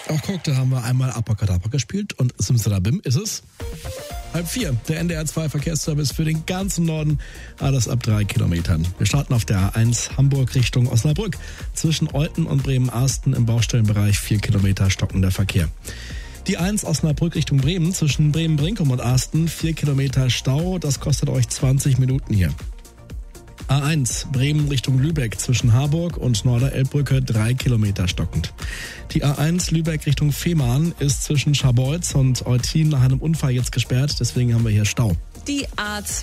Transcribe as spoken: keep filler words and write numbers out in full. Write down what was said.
Ach guck, da haben wir einmal Abracadabra gespielt und Simsalabim ist es halb vier. Der N D R zwei Verkehrsservice für den ganzen Norden, alles ab drei Kilometern. Wir starten auf der A eins Hamburg Richtung Osnabrück. Zwischen Olten und Bremen-Arsten im Baustellenbereich vier Kilometer stockender Verkehr. Die eins Osnabrück Richtung Bremen zwischen Bremen-Brinkum und Arsten vier Kilometer Stau. Das kostet euch zwanzig Minuten hier. A eins Bremen Richtung Lübeck zwischen Harburg und Norderelbbrücke drei Kilometer stockend. Die A eins Lübeck Richtung Fehmarn ist zwischen Scharbeutz und Eutin nach einem Unfall jetzt gesperrt, deswegen haben wir hier Stau. Die A